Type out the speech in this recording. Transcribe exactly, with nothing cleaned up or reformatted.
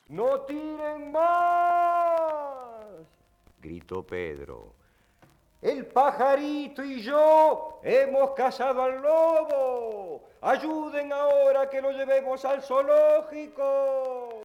¡No tiren más!, gritó Pedro. El pajarito y yo hemos cazado al lobo. Ayuden ahora que lo llevemos al zoológico.